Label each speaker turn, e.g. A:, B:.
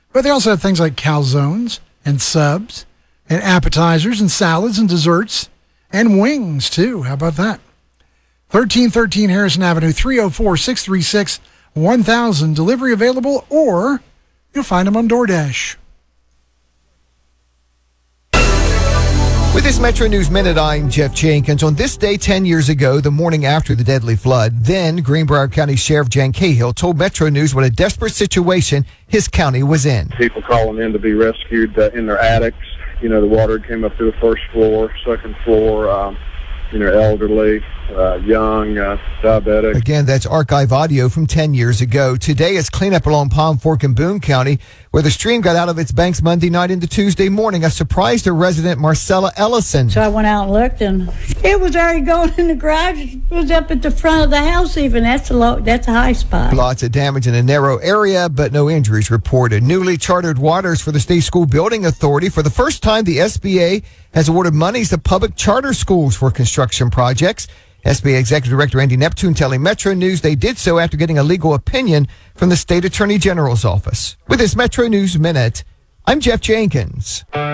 A: But they also have things like calzones and subs and appetizers and salads and desserts and wings, too. How about that? 1313 Harrison Avenue, 304-636-1000. Delivery available, or you'll find them on DoorDash.
B: With this Metro News Minute, I'm Jeff Jenkins. On this day 10 years ago, the morning after the deadly flood, then Greenbrier County Sheriff Jan Cahill told Metro News what a desperate situation his county was in.
C: People calling in to be rescued in their attics. You know, the water came up to the first floor, second floor, elderly, young, diabetic.
B: Again, that's archive audio from 10 years ago. Today is cleanup along Palm Fork and Boone County, where the stream got out of its banks Monday night into Tuesday morning. A surprise to resident Marcella Ellison.
D: So I went out and looked, and it was already going in the garage. It was up at the front of the house even. That's a high spot.
B: Lots of damage in a narrow area, but no injuries reported. Newly chartered waters for the State School Building Authority. For the first time, the SBA has awarded monies to public charter schools for construction projects. SBA Executive Director Andy Neptune telling Metro News they did so after getting a legal opinion from the State Attorney General's office. With this Metro News Minute, I'm Jeff Jenkins.